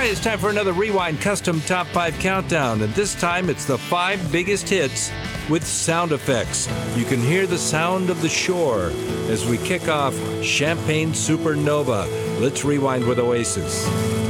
right, it's time for another Rewind Custom Top 5 Countdown, and this time it's the 5 biggest hits with sound effects. You can hear the sound of the shore as we kick off Champagne Supernova. Let's rewind with Oasis.